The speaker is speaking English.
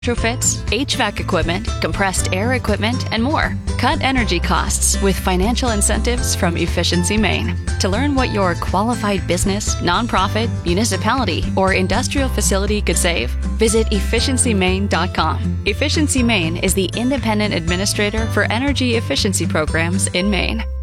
retrofits, HVAC equipment, compressed air equipment, and more. Cut energy costs with financial incentives from Efficiency Maine. To learn what your qualified business, nonprofit, municipality, or industrial facility could save, visit efficiencymaine.com. Efficiency Maine is the independent administrator for energy efficiency programs in Maine.